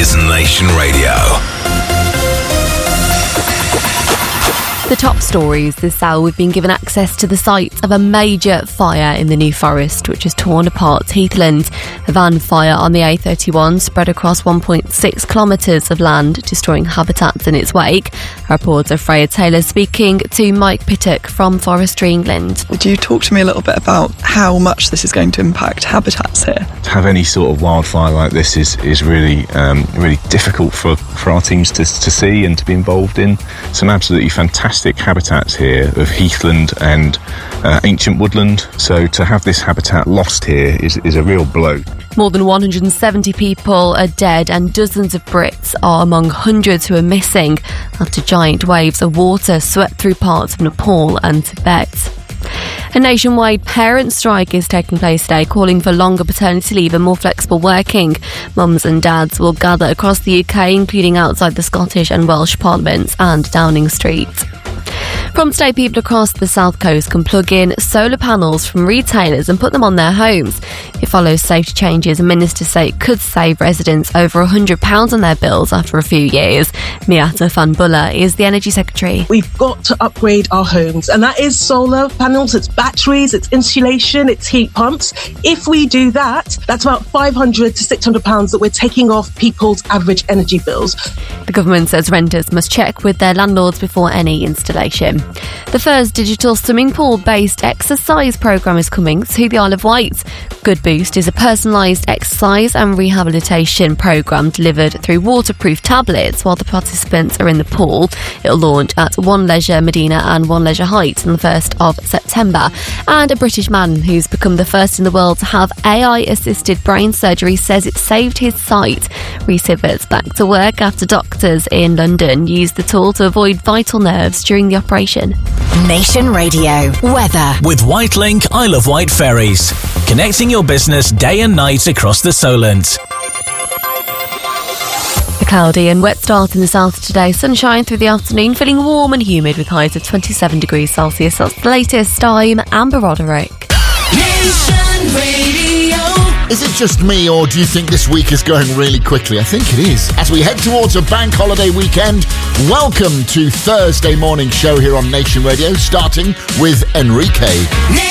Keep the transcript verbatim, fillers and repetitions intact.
is Nation Radio. The top stories this hour, we've been given access to the site of a major fire in the New Forest, which has torn apart Heathland. A van fire on the A thirty-one spread across one point six kilometres of land, destroying habitats in its wake. Our reporter Freya Taylor speaking to Mike Pittock from Forestry England. Would you talk to me a little bit about how much this is going to impact habitats here? To have any sort of wildfire like this is, is really um, really difficult for, for our teams to, to see and to be involved in. Some absolutely fantastic habitats here of heathland and uh, ancient woodland, so to have this habitat lost here is, is a real blow. More than one hundred seventy people are dead and dozens of Brits are among hundreds who are missing after giant waves of water swept through parts of Nepal and Tibet. A nationwide parent strike is taking place today, calling for longer paternity leave and more flexible working. Mums and dads will gather across the U K, including outside the Scottish and Welsh parliaments and Downing Street. From today, people across the south coast can plug in solar panels from retailers and put them on their homes. It follows safety changes, and ministers say it could save residents over one hundred pounds on their bills after a few years. Miata Fanbulla is the Energy Secretary. We've got to upgrade our homes, and that is solar panels, it's batteries, it's insulation, it's heat pumps. If we do that, that's about five hundred to six hundred pounds that we're taking off people's average energy bills. The government says renters must check with their landlords before any installation. The first digital swimming pool-based exercise programme is coming to the Isle of Wight. Good Boost is a personalised exercise and rehabilitation programme delivered through waterproof tablets while the participants are in the pool. It'll launch at One Leisure Medina and One Leisure Heights on the first of September. And a British man who's become the first in the world to have A I-assisted brain surgery says it saved his sight. Rhys Hibbert back to work after doctors in London used the tool to avoid vital nerves during the operation. Nation Radio weather With Whitelink Isle of Wight ferries, connecting your business day and night across the Solent. A cloudy and wet start in the south today. Sunshine through the afternoon, feeling warm and humid with highs of twenty-seven degrees Celsius. That's the latest. I'm Amber Roderick. Nation Radio. Is it just me, or do you think this week is going really quickly? I think it is. As we head towards a bank holiday weekend, welcome to Thursday morning show here on Nation Radio, starting with Enrique.